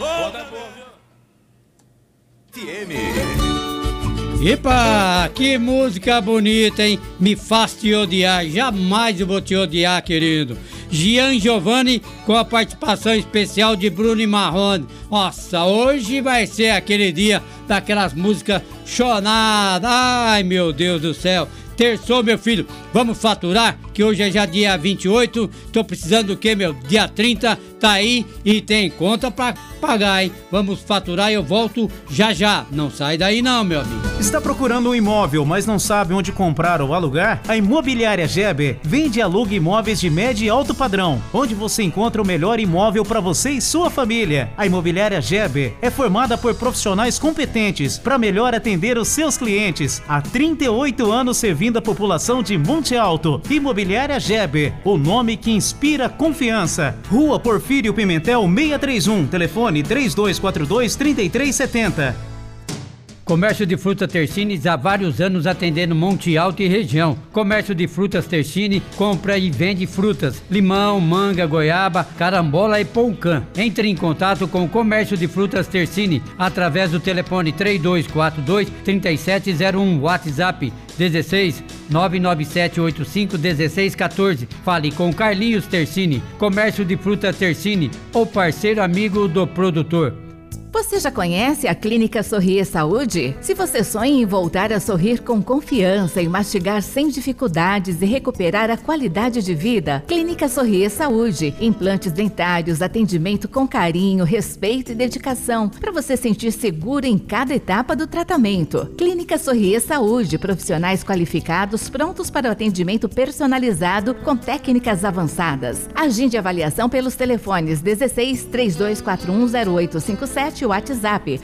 Epa, que música bonita, hein? Me faz te odiar, jamais eu vou te odiar, querido. Gian Giovanni com a participação especial de Bruno e Marrone. Nossa, hoje vai ser aquele dia daquelas músicas choradas. Ai, meu Deus do céu. Terçou, meu filho, vamos faturar, que hoje é já dia 28, tô precisando do que, meu? Dia 30, tá aí e tem conta pra pagar, hein? Vamos faturar e eu volto já já. Não sai daí não, meu amigo. Está procurando um imóvel, mas não sabe onde comprar ou alugar? A Imobiliária Geber vende e aluga imóveis de médio e alto padrão, onde você encontra o melhor imóvel para você e sua família. A Imobiliária Geber é formada por profissionais competentes para melhor atender os seus clientes. Há 38 anos servindo a população de Monte Alto. Imobiliária Geber, o nome que inspira confiança. Rua Porfírio Pimentel 631, telefone 3242-3370. Comércio de frutas Tersine há vários anos atendendo Monte Alto e região. Comércio de frutas Tersine compra e vende frutas, limão, manga, goiaba, carambola e poucã. Entre em contato com o Comércio de frutas Tersine através do telefone 3242-3701, WhatsApp 16 99785 1614. Fale com Carlinhos Tersine. Comércio de frutas Tersine, o parceiro amigo do produtor. Você já conhece a Clínica Sorrir Saúde? Se você sonha em voltar a sorrir com confiança e mastigar sem dificuldades e recuperar a qualidade de vida, Clínica Sorrir Saúde. Implantes dentários, atendimento com carinho, respeito e dedicação, para você sentir seguro em cada etapa do tratamento. Clínica Sorrir Saúde, profissionais qualificados prontos para o atendimento personalizado com técnicas avançadas. Agende avaliação pelos telefones 16 3241 0857 WhatsApp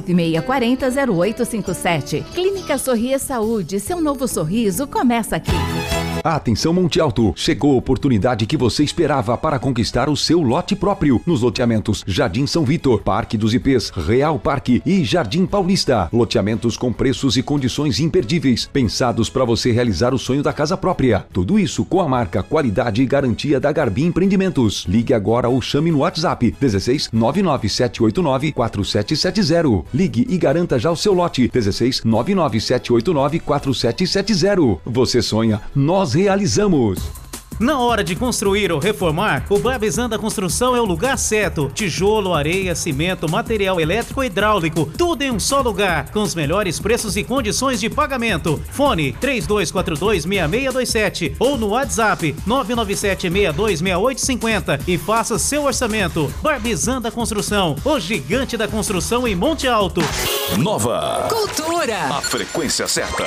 99640-0857. Clínica Sorrir Saúde, seu novo sorriso começa aqui. Atenção Monte Alto, chegou a oportunidade que você esperava para conquistar o seu lote próprio nos loteamentos Jardim São Vitor, Parque dos Ipês, Real Parque e Jardim Paulista. Loteamentos com preços e condições imperdíveis, pensados para você realizar o sonho da casa própria. Tudo isso com a marca, qualidade e garantia da Garbi Empreendimentos. Ligue agora ou chame no WhatsApp 16 99789 4770. Ligue e garanta já o seu lote 16 99789 4770. Você sonha, nós realizamos. Na hora de construir ou reformar, o Barbizan Construção é o lugar certo. Tijolo, areia, cimento, material elétrico e hidráulico, tudo em um só lugar, com os melhores preços e condições de pagamento. Fone 3242-6627 ou no WhatsApp 997-626850 e faça seu orçamento. Barbizan Construção, o gigante da construção em Monte Alto. Nova Cultura. A frequência certa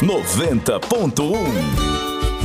90.1.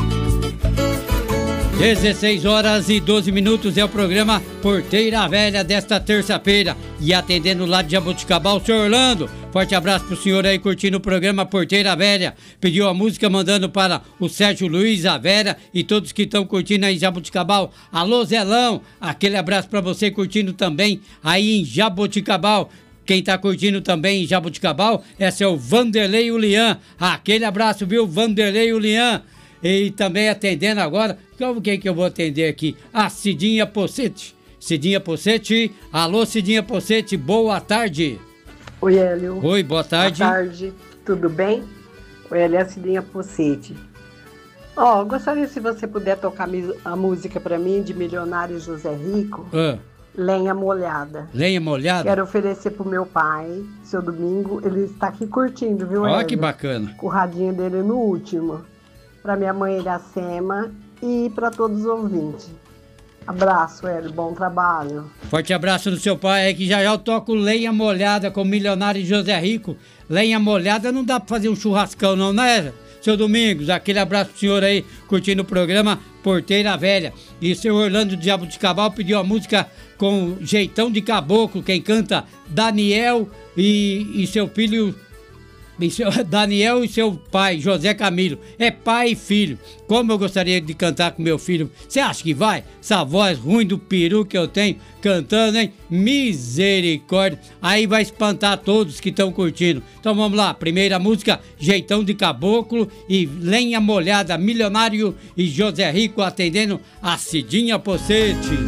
16 horas e 12 minutos é o programa Porteira Velha desta terça-feira. E atendendo lá de Jaboticabal, o senhor Orlando. Forte abraço pro senhor aí curtindo o programa Porteira Velha. Pediu a música mandando para o Sérgio Luiz, a Vera e todos que estão curtindo aí em Jaboticabal. Alô Zelão, aquele abraço para você curtindo também aí em Jaboticabal. Quem tá curtindo também em Jaboticabal é seu Vanderlei e o Lian. Aquele abraço, viu, Vanderlei e o Lian. E também atendendo agora, quem que eu vou atender aqui? A Cidinha Possete. Cidinha Possete, alô Cidinha Possete, boa tarde. Oi, Hélio. Oi, boa tarde. Boa tarde, tudo bem? Oi, Hélio, é a Cidinha Possete. Ó, gostaria se você puder tocar a música pra mim de Milionário José Rico, Lenha Molhada. Lenha Molhada? Quero oferecer pro meu pai, seu Domingo, ele está aqui curtindo, viu, Hélio? Ó, que bacana. Com o radinho dele no último. Para minha mãe Iracema e para todos os ouvintes. Abraço, Hélio, bom trabalho. Forte abraço no seu pai aí, que já eu toco Lenha Molhada com o Milionário José Rico. Lenha Molhada não dá pra fazer um churrascão não, né, seu Domingos? Aquele abraço pro senhor aí, curtindo o programa Porteira Velha. E o seu Orlando de Jaboticabal pediu a música com Jeitão de Caboclo, quem canta Daniel e seu filho... Daniel e seu pai, José Camilo. É pai e filho. Como eu gostaria de cantar com meu filho. Você acha que vai? Essa voz ruim do peru que eu tenho cantando, hein? Misericórdia. Aí vai espantar todos que estão curtindo. Então vamos lá. Primeira música, Jeitão de Caboclo e Lenha Molhada, Milionário e José Rico atendendo a Cidinha Possete.